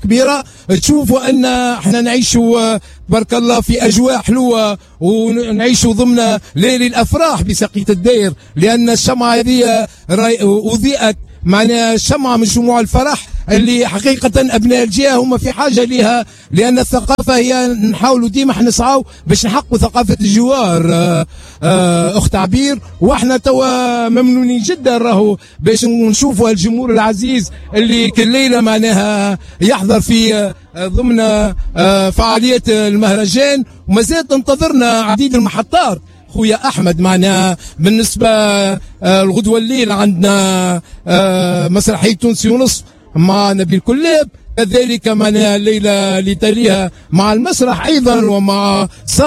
كبيرة. تشوفوا أن احنا نعيشوا تبارك الله في أجواء حلوة، ونعيشوا ضمن ليل الأفراح بسقية الدير، لأن الشمعة هذه أضيئت معنا شمعة من شموع الفرح اللي حقيقة أبناء الجهة هم في حاجة لها، لأن الثقافة هي نحاولوا ديما نسعوا باش نحققوا ثقافة الجوار. أخت عبير، وإحنا توا ممنونين جدا راهو باش نشوفوا الجمهور العزيز اللي كل ليلة معناها يحضر في ضمن فعالية المهرجان، وما زالت تنتظرنا عديد المحطات. خويا احمد معنا بالنسبه الغدوه الليل عندنا مسرحيه تونسي ونصف مع نبيل كلاب، كذلك معنا الليله اللي تليها مع المسرح ايضا، ومع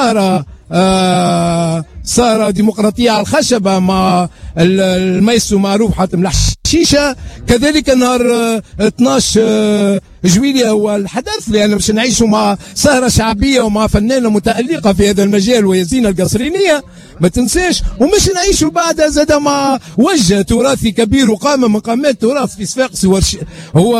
سارة ديمقراطية على الخشبة مع المايسترو معروف حاتم الحشيشة. كذلك نهار 12 جويلية هو الحدث، لأن باش نعيشوا مع سهرة شعبية ومع فنانة متألقة في هذا المجال وهي زينة القصرينية ما تنساش. ومش نعيشوا بعد زاد مع وجه تراثي كبير وقامة من قامات تراث في صفاقس هو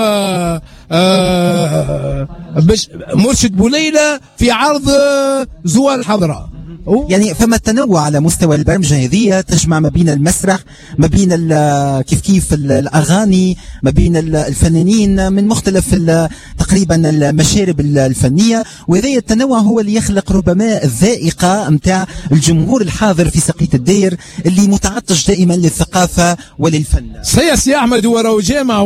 مرشد بوليلة في عرض زوار الحضرة. يعني فما تنوع على مستوى البرمجة هذه، تجمع ما بين المسرح، ما بين كيف الأغاني، ما بين الفنانين من مختلف تقريبا المشارب الفنية، وهذا التنوع هو اللي يخلق ربما الذائقة متاع الجمهور الحاضر في سقية الدير اللي متعطش دائما للثقافة وللفن. صحيح سي أحمد، هو راهو جامع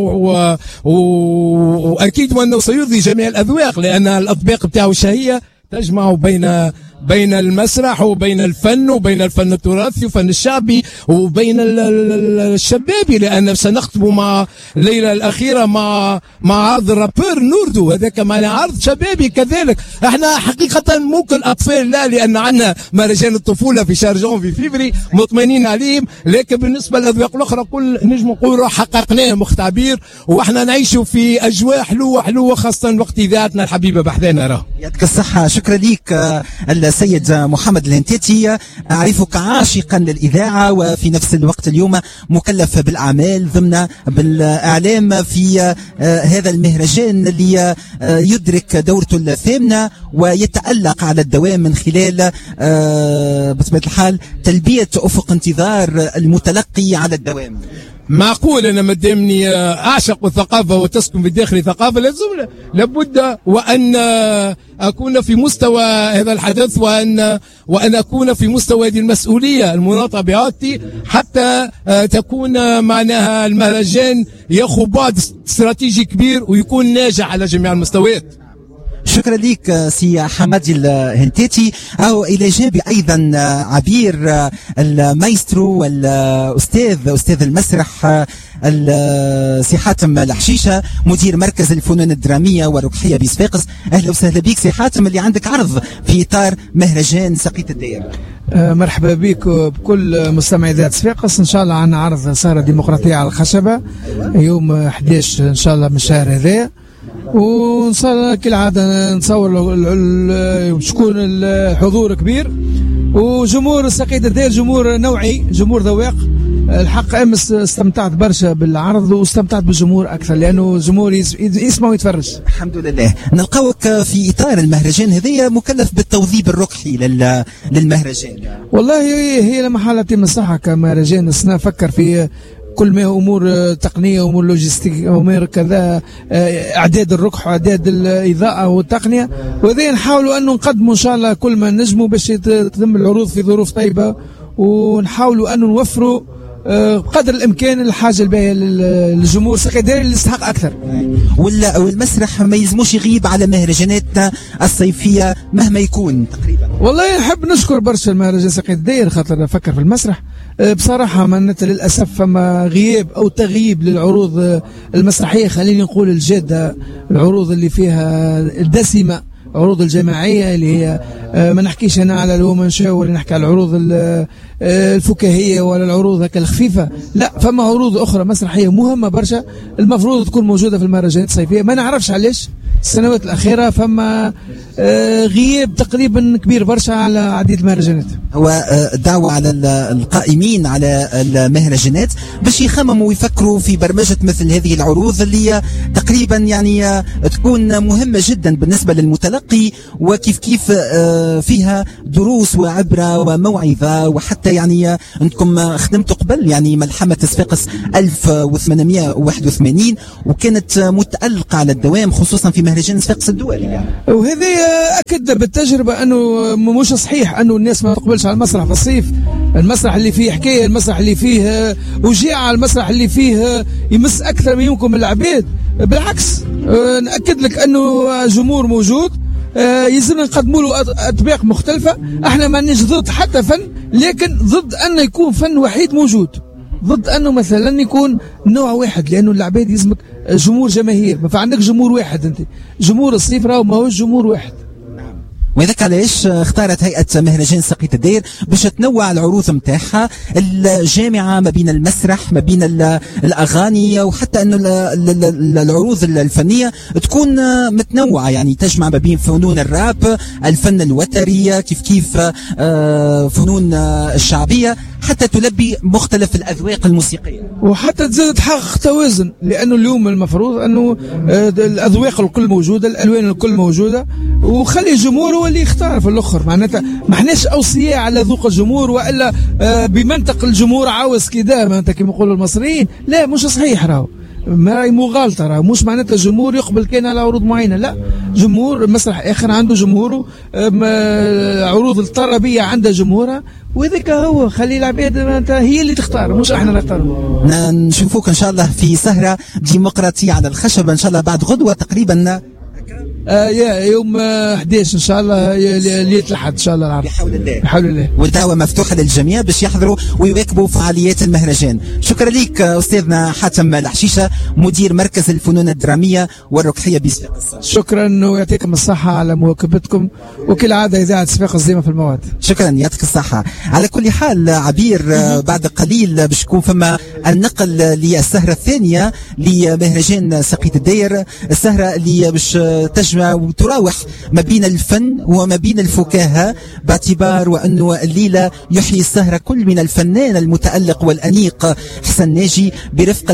وأكيد وأنه سيرضي جميع الأذواق، لأن الأطباق بتاعه شهية تجمع بين المسرح وبين الفن وبين الفن التراثي وفن الشعبي وبين الشبابي، لأن سنختم مع الليلة الأخيرة مع عرض الرابور نوردو، هذا كمان عرض شبابي كذلك. احنا حقيقة ممكن أطفال لا، لأن عندنا مهرجان الطفولة في شهر جونفي فيفري مطمئنين عليهم، لكن بالنسبة للأذواق الأخرى كل نجم نقول حققناهم أخت عبير، وإحنا نعيشوا في أجواء حلوة خاصة وقت إذاعتنا الحبيبة بحذانا. راه يعطيك الصحة، شكرا ليك السيد محمد الهنتيتي. أعرفك عاشقا للإذاعة، وفي نفس الوقت اليوم مكلف بالأعمال ضمن بالإعلام في هذا المهرجان اللي يدرك دورته الثامنة ويتألق على الدوام من خلال بطبيعة الحال تلبية أفق انتظار المتلقي على الدوام. معقول أنا مدامني أعشق الثقافة وتسكن بداخلي ثقافة، لابد وأن أكون في مستوى هذا الحدث، وأن أكون في مستوى هذه المسؤولية المناطة بعادتي، حتى تكون معناها المهرجان يأخذ بعد استراتيجي كبير ويكون ناجح على جميع المستويات. شكرا لك سي حمادي الهنتيتي. أو إلى جانب أيضا عبير المايسترو والأستاذ المسرح سي حاتم الحشيشة، مدير مركز الفنون الدرامية والركحية بصفاقس. أهلا وسهلا بك سي حاتم، اللي عندك عرض في إطار مهرجان سقية الدير. مرحبا بك بكل مستمعي إذاعة صفاقس. إن شاء الله عندنا عرض سهرة ديمقراطية على الخشبة يوم 11 إن شاء الله من الشهر هذا، وإن شاء الله كالعادة نصور شكون الحضور كبير، وجمهور سقية الدير جمهور نوعي، جمهور ذواق. الحق أمس استمتعت برشا بالعرض واستمتعت بالجمهور أكثر، لأنه الجمهور يسمع ويتفرج. الحمد لله. نلقاوك في إطار المهرجان هذيا مكلف بالتوظيف الركحي للمهرجان. والله هي لما حالتي من الصحة كمهرجان نفكر في كل ما أمور تقنية، أمور لوجستيك، أمور كذا، إعداد الركح وإعداد الإضاءة والتقنية، وذي نحاولوا أنه نقدموا إن شاء الله كل ما نجموا باش تتم العروض في ظروف طيبة، ونحاولوا أنه نوفروا بقدر الامكان الحاجه الباهيه للجمهور السقيداري اللي يستحق اكثر. والمسرح ما يلزموش يغيب على مهرجاناتنا الصيفيه مهما يكون تقريبا. والله نحب نشكر برشا المهرجان سقيداري خاطر فكر في المسرح. بصراحه معناتها للاسف فما غياب او تغييب للعروض المسرحيه، خليني نقول الجاده، العروض اللي فيها الدسمه، العروض الجماعيه اللي هي ما نحكيش هنا على الومن شو ولا نحكي على العروض الفكاهيه ولا العروض هكا الخفيفه، لا فما عروض اخرى مسرحيه مهمه برشا المفروض تكون موجوده في المهرجانات الصيفيه. ما نعرفش علاش السنوات الاخيره فما غياب تقريبا كبير برشا على عديد المهرجانات. هو دعوة على القائمين على المهرجانات باش يخمموا ويفكروا في برمجة مثل هذه العروض اللي تقريبا يعني تكون مهمة جدا بالنسبة للمتلقي، وكيف كيف فيها دروس وعبرة وموعظة. وحتى يعني انكم خدمتوا قبل يعني ملحمة صفاقس 1881 وكانت متألقة على الدوام خصوصا في مهرجان صفاقس الدولي، وهذا أكد بالتجربة أنه مش صحيح أنه الناس ما تقبلش على المسرح في الصيف. المسرح اللي فيه حكاية، المسرح اللي فيه وجيعة، المسرح اللي فيه يمس أكثر من يمكن من العباد. بالعكس نأكد لك أنه جمهور موجود، يلزمنا نقدموا له أطباق مختلفة. احنا ما نيش ضد حتى فن، لكن ضد أن يكون فن وحيد موجود، ضد أنه مثلا يكون نوع واحد، لأنه العباد يلزمك جمهور جماهير. ما فعندك جمهور واحد، أنت جمهور الصيف راهو ما هوش جمهور واحد. وذاك علاش اختارت هيئة مهرجان سقيت الدير باش تنوع العروض متاعها الجامعة ما بين المسرح ما بين الأغاني، وحتى أنه العروض الفنية تكون متنوعة، يعني تجمع ما بين فنون الراب، الفن الوتري، كيف فنون الشعبية، حتى تلبي مختلف الأذواق الموسيقية، وحتى تزيد تحقق توازن. لأنه اليوم المفروض أنه الأذواق الكل موجودة، الألوان الكل موجودة، وخلي الجمهور هو اللي يختار في الأخر. معناتها ما احناش أوصياء على ذوق الجمهور، وإلا بمنطق الجمهور عاوز كذا، معناتها كما يقولوا المصريين. لا، مش صحيح، راهو راهي مغالطة. راهو مش معناتها الجمهور يقبل كان على عروض معينة، لا، جمهور مسرح آخر عنده جمهوره، عروض الطربية عندها جمهورها، وذاك هو. خلي العباد هي اللي تختار، مش احنا نختار. نشوفوك ان شاء الله في سهرة ديمقراطية على الخشبة ان شاء الله بعد غدوة تقريبا. يوم 11 ان شاء الله، ليله الاحد ان شاء الله العرض. بحول الله بحول الله. والدعوه مفتوحه للجميع باش يحضروا ويواكبوا فعاليات المهرجان. شكرا لك استاذنا حاتم الحشيشه، مدير مركز الفنون الدراميه والركحيه بصفاقس. شكرا ويعطيكم الصحه على مواكبتكم، وكل عاده اذاعه صفاقس ديما في المواد. شكرا، يعطيك الصحه. على كل حال عبير، بعد قليل باش يكون فما النقل للسهره الثانيه لمهرجان سقيت الدير، السهره اللي باش تجمع وتراوح ما بين الفن وما بين الفكاهة، باعتبار وأنه الليلة يحيي السهرة كل من الفنان المتألق والأنيق حسن ناجي برفقة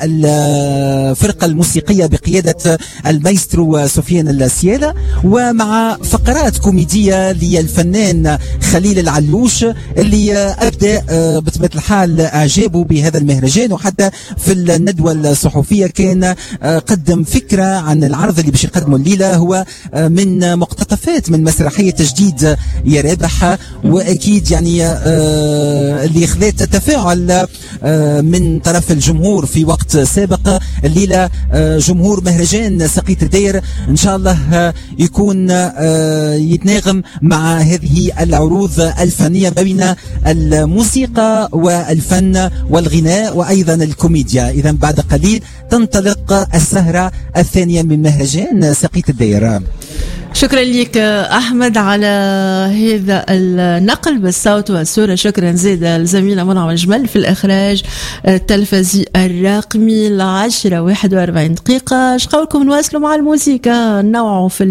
الفرقة الموسيقية بقيادة المايسترو سفيان السيالة، ومع فقرات كوميدية للفنان خليل العلوش اللي أبدأ بطبيعة الحال إعجابه بهذا المهرجان. وحتى في الندوة الصحفية كان قدم فكرة عن العرض اللي باش يقدمه الليلة، هو من مقتطفات من مسرحية تجديد يا رابح، وأكيد يعني اللي خذت تفاعل من طرف الجمهور في وقت سابق. الليلة جمهور مهرجان سقيت الدير إن شاء الله يكون يتناغم مع هذه العروض الفنية بين الموسيقى والفن والغناء وأيضا الكوميديا. إذا بعد قليل تنطلق السهرة الثانية من مهرجان سقيت الدير. شكرا لك أحمد على هذا النقل بالصوت والصورة. شكرا زيد الزميلة منعم الجمل في الإخراج التلفزي الرقمي. 10:41 دقيقة. شقولكم نواصلوا مع الموسيقى، نوعوا في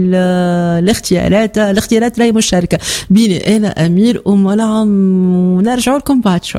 الاختيارات راهي مشاركة بيني أنا أمير ومنعم، ونرجع لكم بعد شوي.